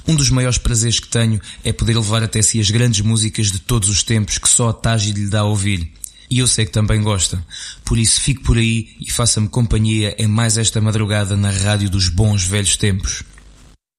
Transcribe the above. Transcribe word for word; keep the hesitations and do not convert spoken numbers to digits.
Um dos maiores prazeres que tenho é poder levar até si as grandes músicas de todos os tempos que só a Tagi lhe dá a ouvir. E eu sei que também gosta. Por isso fique por aí e faça-me companhia em mais esta madrugada na rádio dos bons velhos tempos.